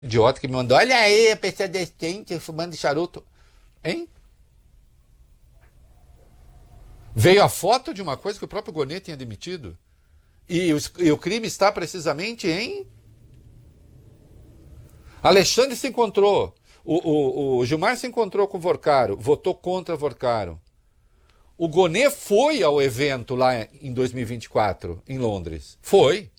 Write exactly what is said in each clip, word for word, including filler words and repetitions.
Idiota que me mandou, olha aí, a pessoa decente, fumando charuto. Hein? Veio a foto de uma coisa que o próprio Gonê tinha demitido. E o, e o crime está precisamente em... Alexandre se encontrou, o, o, o Gilmar se encontrou com o Vorcaro, votou contra o Vorcaro. O Gonê foi ao evento lá em dois mil e vinte e quatro, em Londres. Foi.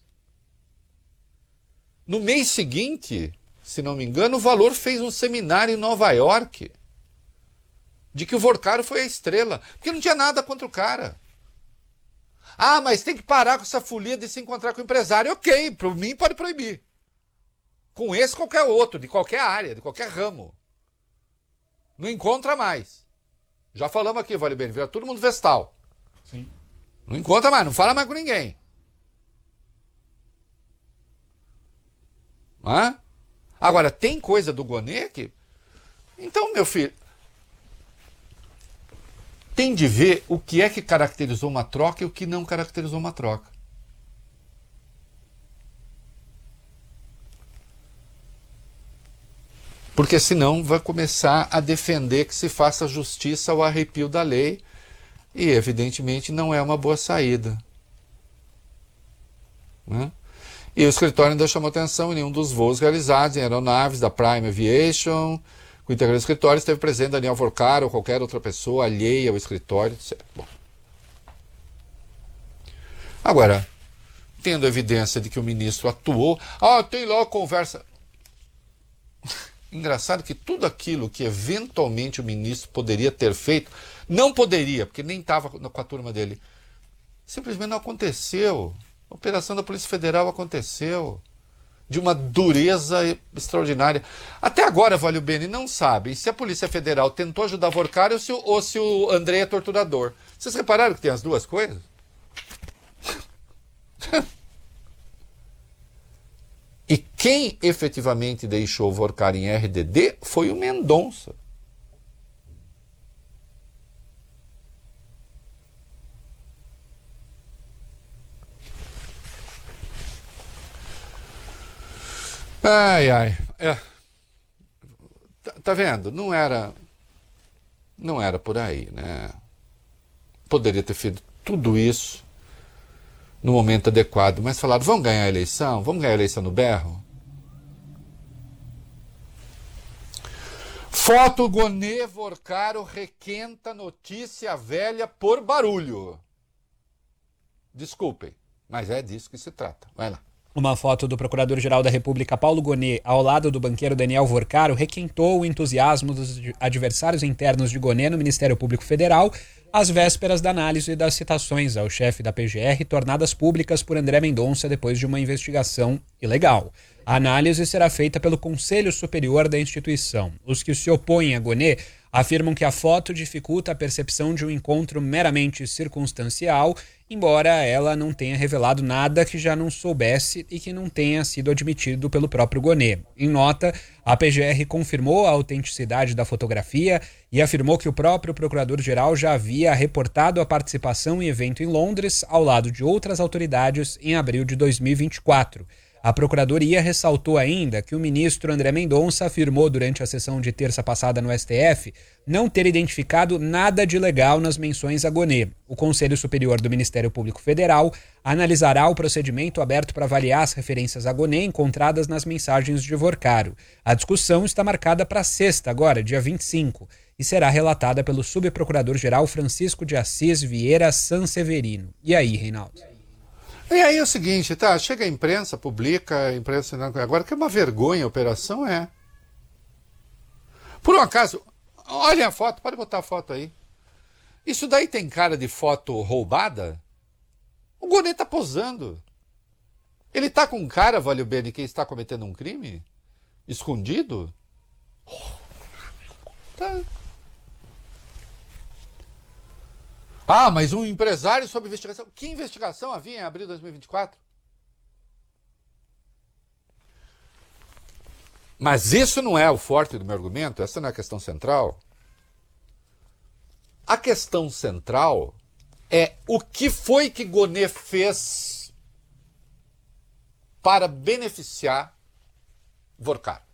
No mês seguinte, se não me engano, o Valor fez um seminário em Nova York de que o Vorcaro foi a estrela. Porque não tinha nada contra o cara. Ah, mas tem que parar com essa folia de se encontrar com o empresário. Ok, por mim pode proibir. Com esse qualquer outro, de qualquer área, de qualquer ramo. Não encontra mais. Já falamos aqui, Vale Bem, vira todo mundo vestal. Sim. Não encontra mais, não fala mais com ninguém. Hã? Agora, tem coisa do Gonê que... Então, meu filho, tem de ver o que é que caracterizou uma troca e o que não caracterizou uma troca. Porque senão vai começar a defender que se faça justiça ao arrepio da lei e, evidentemente, não é uma boa saída. Né? E o escritório ainda chamou atenção em nenhum dos voos realizados em aeronaves da Prime Aviation. Com o integrante do escritório esteve presente Daniel Vorcaro ou qualquer outra pessoa alheia ao escritório. Etcétera. Bom. Agora, tendo evidência de que o ministro atuou, ah, tem lá a conversa... Engraçado que tudo aquilo que eventualmente o ministro poderia ter feito, não poderia, porque nem estava com a turma dele. Simplesmente não aconteceu. A operação da Polícia Federal aconteceu. De uma dureza extraordinária. Até agora, Valio Bene, não sabe se a Polícia Federal tentou ajudar Vorcaro ou se, ou se o André é torturador. Vocês repararam que tem as duas coisas? E quem efetivamente deixou o Vorcaro em R D D foi o Mendonça. Ai, ai. É. Tá, tá vendo? Não era, não era por aí, né? Poderia ter feito tudo isso no momento adequado, mas falaram, vamos ganhar a eleição? Vamos ganhar a eleição no berro? Foto Gonê Vorcaro requenta notícia velha por barulho. Desculpem, mas é disso que se trata. Vai lá. Uma foto do Procurador-Geral da República, Paulo Gonê, ao lado do banqueiro Daniel Vorcaro, requentou o entusiasmo dos adversários internos de Gonê no Ministério Público Federal, às vésperas da análise das citações ao chefe da P G R tornadas públicas por André Mendonça depois de uma investigação ilegal. A análise será feita pelo Conselho Superior da instituição. Os que se opõem a Gonê afirmam que a foto dificulta a percepção de um encontro meramente circunstancial, embora ela não tenha revelado nada que já não soubesse e que não tenha sido admitido pelo próprio Gonê. Em nota, a P G R confirmou a autenticidade da fotografia e afirmou que o próprio procurador-geral já havia reportado a participação em evento em Londres, ao lado de outras autoridades, em abril de dois mil e vinte e quatro. A Procuradoria ressaltou ainda que o ministro André Mendonça afirmou durante a sessão de terça passada no S T F não ter identificado nada de ilegal nas menções a Gonê. O Conselho Superior do Ministério Público Federal analisará o procedimento aberto para avaliar as referências a Gonê encontradas nas mensagens de Vorcaro. A discussão está marcada para sexta, agora, dia vinte e cinco, e será relatada pelo subprocurador-geral Francisco de Assis Vieira Sanseverino. E aí, Reinaldo? E aí é o seguinte, tá? Chega a imprensa, publica, a imprensa... Agora que é uma vergonha a operação, é. Por um acaso, olhem a foto, pode botar a foto aí. Isso daí tem cara de foto roubada? O Gonê tá posando. Ele tá com cara, Valio Bene, que está cometendo um crime? Escondido? Tá... Ah, mas um empresário sob investigação. Que investigação havia em abril de dois mil e vinte e quatro? Mas isso não é o forte do meu argumento, essa não é a questão central. A questão central é o que foi que Gonê fez para beneficiar Vorcaro.